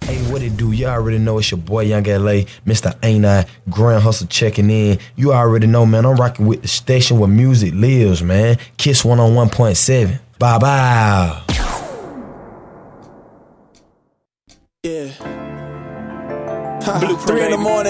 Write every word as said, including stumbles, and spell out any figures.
Hey, what it do? You already know it's your boy Young L A, Mister Ain't I, Grand Hustle checking in. You already know, man, I'm rocking with the station where music lives, man. Kiss one oh one point seven. Bye bye. Yeah. Blue Three in the morning.